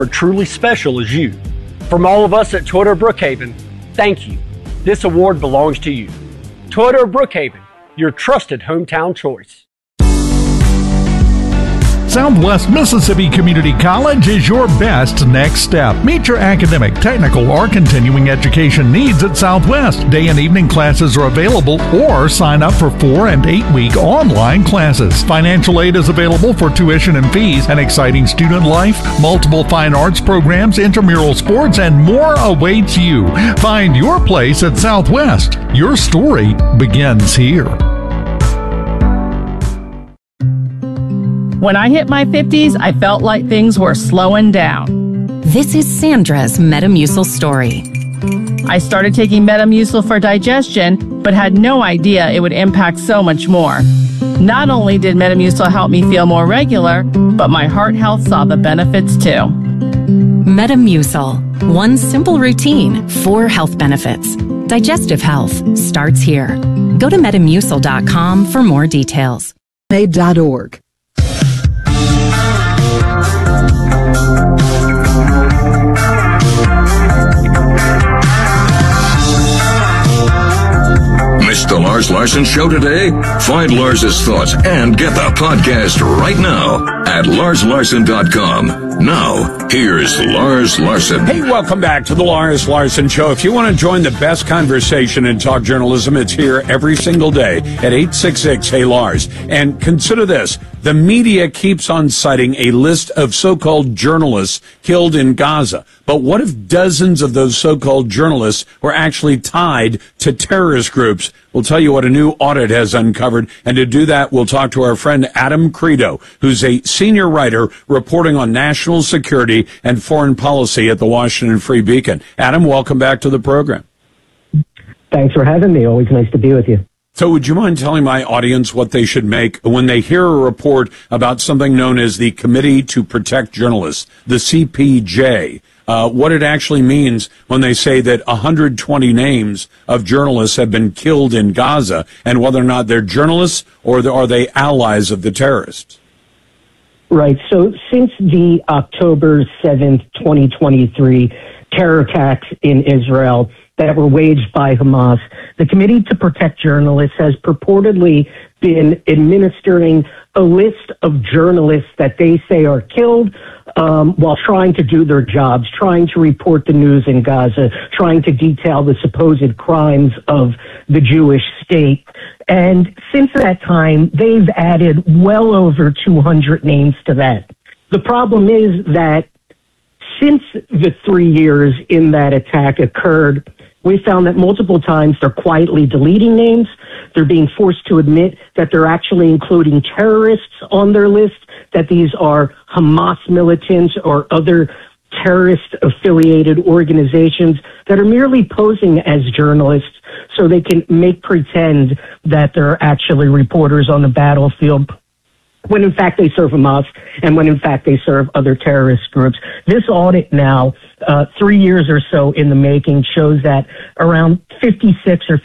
are truly special as you. From all of us at Toyota Brookhaven, thank you. This award belongs to you. Toyota Brookhaven, your trusted hometown choice. Southwest Mississippi Community College is your best next step. Meet your academic, technical, or continuing education needs at Southwest. Day and evening classes are available, or sign up for 4 and 8-week online classes. Financial aid is available for tuition and fees, an exciting student life, multiple fine arts programs, intramural sports, and more awaits you. Find your place at Southwest. Your story begins here. When I hit my 50s, I felt like things were slowing down. This is Sandra's Metamucil story. I started taking Metamucil for digestion, but had no idea it would impact so much more. Not only did Metamucil help me feel more regular, but my heart health saw the benefits too. Metamucil. One simple routine, 4 health benefits. Digestive health starts here. Go to Metamucil.com for more details. Made.org. Missed the Lars Larson Show today? Find Lars's thoughts and get the podcast right now at LarsLarson.com. Now, here's Lars Larson. Hey, welcome back to the Lars Larson Show. If you want to join the best conversation in talk journalism, it's here every single day at 866-HEY-LARS. And consider this. The media keeps on citing a list of so-called journalists killed in Gaza. But what if dozens of those so-called journalists were actually tied to terrorist groups? We'll tell you what a new audit has uncovered. And to do that, we'll talk to our friend Adam Credo, who's a senior writer reporting on national security and foreign policy at the Washington Free Beacon. Adam, welcome back to the program. Thanks for having me. Always nice to be with you. So would you mind telling my audience what they should make when they hear a report about something known as the Committee to Protect Journalists, the CPJ, what it actually means when they say that 120 names of journalists have been killed in Gaza, and whether or not they're journalists or are they allies of the terrorists? Right. So since the October 7th, 2023 terror attacks in Israel that were waged by Hamas, the Committee to Protect Journalists has purportedly been administering a list of journalists that they say are killed while trying to do their jobs, trying to report the news in Gaza, trying to detail the supposed crimes of the Jewish state. And since that time, they've added well over 200 names to that. The problem is that since the 3 years in that attack occurred, we found that multiple times they're quietly deleting names. They're being forced to admit that they're actually including terrorists on their list, that these are Hamas militants or other terrorist-affiliated organizations that are merely posing as journalists so they can make pretend that they're actually reporters on the battlefield, when in fact they serve Hamas and when in fact they serve other terrorist groups. This audit now, 3 years or so in the making, shows that around 56 or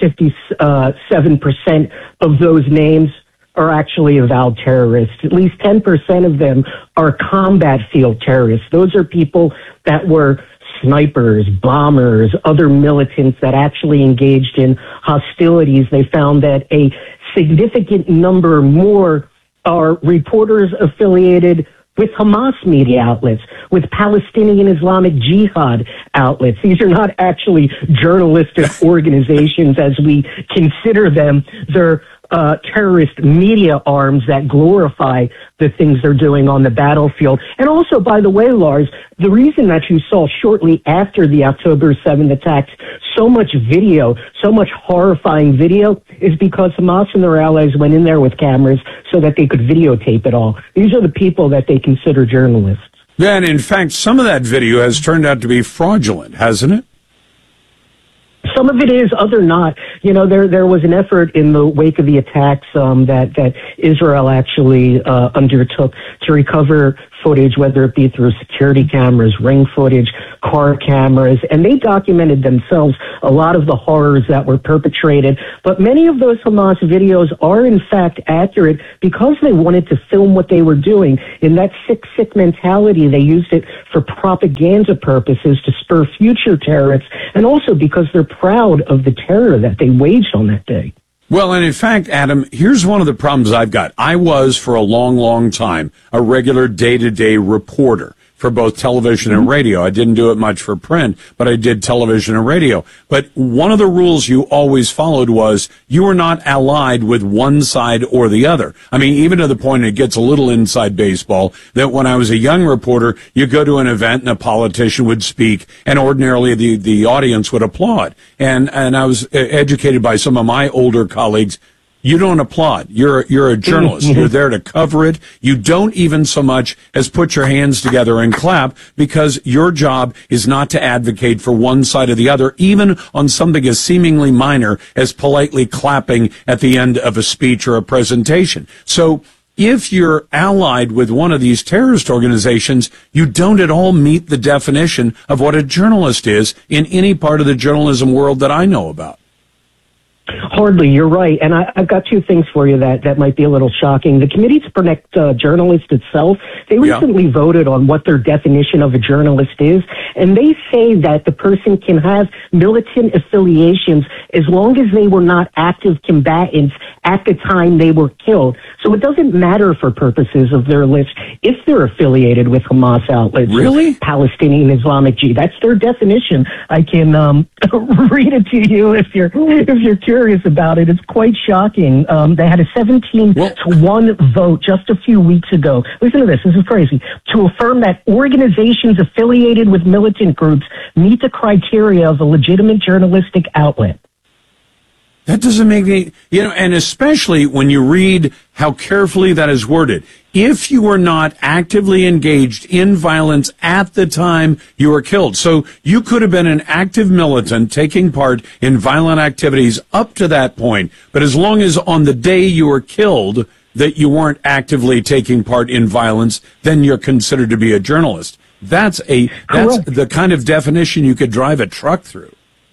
57% of those names are actually avowed terrorists. At least 10% of them are combat field terrorists. Those are people that were snipers, bombers, other militants that actually engaged in hostilities. They found that a significant number more are reporters affiliated with Hamas media outlets, with Palestinian Islamic Jihad outlets. These are not actually journalistic organizations as we consider them. They're terrorist media arms that glorify the things they're doing on the battlefield. And also, by the way, Lars, the reason that you saw shortly after the October 7th attacks so much video, so much horrifying video, is because Hamas and their allies went in there with cameras so that they could videotape it all. These are the people that they consider journalists. Yeah, and in fact, some of that video has turned out to be fraudulent, hasn't it? Some of it is, other not. You know, there was an effort in the wake of the attacks that Israel actually undertook to recover footage, whether it be through security cameras, ring footage, car cameras, and they documented themselves a lot of the horrors that were perpetrated. But many of those Hamas videos are in fact accurate because they wanted to film what they were doing. In that sick mentality, they used it for propaganda purposes to spur future terrorists, and also because they're proud of the terror that they waged on that day. Well, and in fact, Adam, here's one of the problems I've got. I was, for a long, long time, a regular day-to-day reporter for both television and radio. I didn't do it much for print, but I did television and radio. But one of the rules you always followed was you were not allied with one side or the other. I mean, even to the point it gets a little inside baseball that when I was a young reporter, you go to an event and a politician would speak, and ordinarily the audience would applaud. And I was educated by some of my older colleagues. You don't applaud. You're a journalist. You're there to cover it. You don't even so much as put your hands together and clap, because your job is not to advocate for one side or the other, even on something as seemingly minor as politely clapping at the end of a speech or a presentation. So if you're allied with one of these terrorist organizations, you don't at all meet the definition of what a journalist is in any part of the journalism world that I know about. Hardly, you're right. And I've got two things for you that might be a little shocking. The Committee to Protect Journalists itself, they recently voted on what their definition of a journalist is. And they say that the person can have militant affiliations as long as they were not active combatants at the time they were killed. So it doesn't matter for purposes of their list if they're affiliated with Hamas outlets. Really? Palestinian Islamic Jihad. That's their definition. I can read it to you if you're curious about it. It's quite shocking. They had a 17-1 vote just a few weeks ago. Listen to this. This is crazy. To affirm that organizations affiliated with militant groups meet the criteria of a legitimate journalistic outlet. That doesn't make any, and especially when you read how carefully that is worded. If you were not actively engaged in violence at the time you were killed. So you could have been an active militant taking part in violent activities up to that point. But as long as on the day you were killed that you weren't actively taking part in violence, then you're considered to be a journalist. That's the kind of definition you could drive a truck through.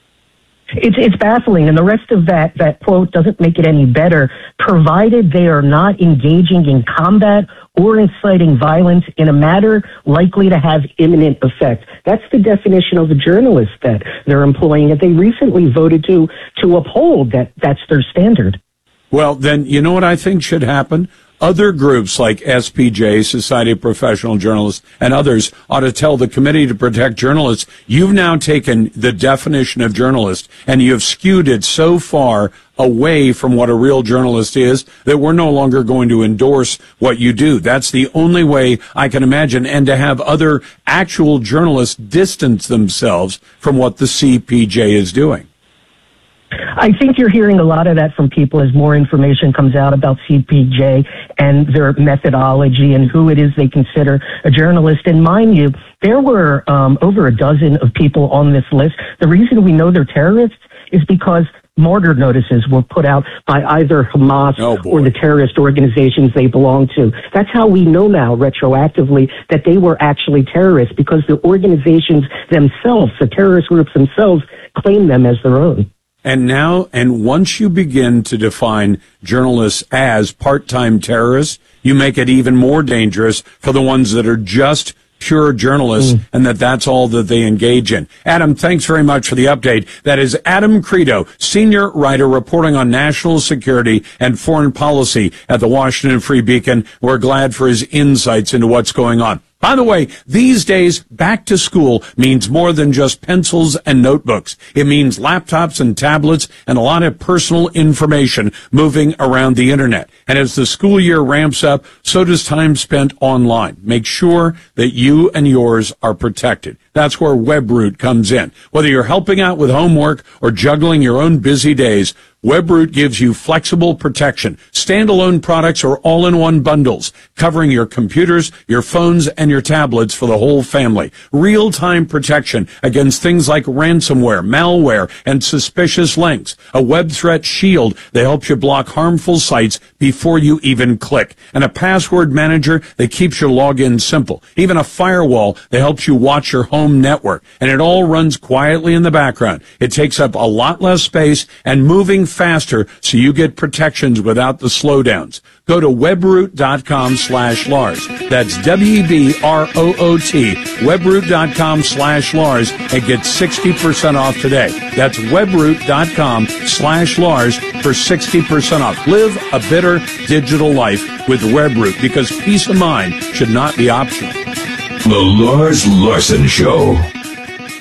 It's baffling, and the rest of that quote doesn't make it any better, provided they are not engaging in combat or inciting violence in a matter likely to have imminent effect. That's the definition of a journalist that they're employing, and they recently voted to uphold that's their standard. Well, then, you know what I think should happen? Other groups like SPJ, Society of Professional Journalists, and others ought to tell the Committee to Protect Journalists, you've now taken the definition of journalist and you've skewed it so far away from what a real journalist is that we're no longer going to endorse what you do. That's the only way I can imagine, and to have other actual journalists distance themselves from what the CPJ is doing. I think you're hearing a lot of that from people as more information comes out about CPJ and their methodology and who it is they consider a journalist. And mind you, there were over a dozen of people on this list. The reason we know they're terrorists is because martyr notices were put out by either Hamas or the terrorist organizations they belong to. That's how we know now, retroactively, that they were actually terrorists, because the organizations themselves, the terrorist groups themselves, claim them as their own. And once you begin to define journalists as part-time terrorists, you make it even more dangerous for the ones that are just pure journalists and that's all that they engage in. Adam, thanks very much for the update. That is Adam Credo, senior writer reporting on national security and foreign policy at the Washington Free Beacon. We're glad for his insights into what's going on. By the way, these days, back to school means more than just pencils and notebooks. It means laptops and tablets and a lot of personal information moving around the internet. And as the school year ramps up, so does time spent online. Make sure that you and yours are protected. That's where WebRoot comes in. Whether you're helping out with homework or juggling your own busy days, WebRoot gives you flexible protection. Standalone products or all-in-one bundles covering your computers, your phones, and your tablets for the whole family. Real-time protection against things like ransomware, malware, and suspicious links. A web threat shield that helps you block harmful sites before you even click. And a password manager that keeps your login simple. Even a firewall that helps you watch your home home network, and it all runs quietly in the background. It takes up a lot less space and moving faster, so you get protections without the slowdowns. Go to webroot.com/Lars. That's WEBROOT, webroot.com/Lars, and get 60% off today. That's webroot.com/Lars for 60% off. Live a better digital life with Webroot, because peace of mind should not be optional. The Lars Larson Show.